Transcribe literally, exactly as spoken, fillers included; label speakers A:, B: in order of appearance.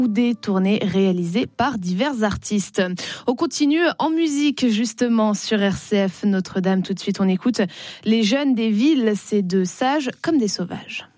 A: ou des tournées réalisées par divers artistes. On continue en musique justement sur R C F Notre-Dame. Tout de suite, on écoute Les Jeunes des Villes, c'est de Sages comme des Sauvages.